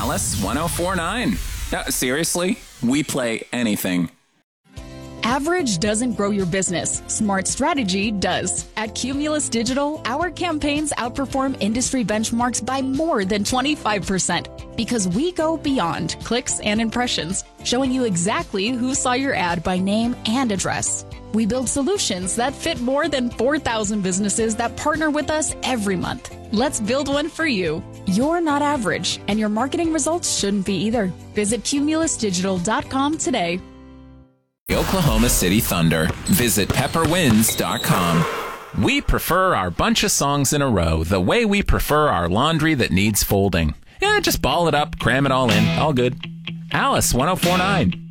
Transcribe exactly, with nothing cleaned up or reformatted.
Alice ten forty-nine. No, seriously, we play anything. Average doesn't grow your business. Smart strategy does. At Cumulus Digital, our campaigns outperform industry benchmarks by more than twenty-five percent because we go beyond clicks and impressions, showing you exactly who saw your ad by name and address. We build solutions that fit more than four thousand businesses that partner with us every month. Let's build one for you. You're not average, and your marketing results shouldn't be either. Visit cumulus digital dot com today. Oklahoma City Thunder. Visit pepper winds dot com. We prefer our bunch of songs in a row the way we prefer our laundry that needs folding. Yeah, just ball it up, cram it all in, all good. Alice ten forty-nine.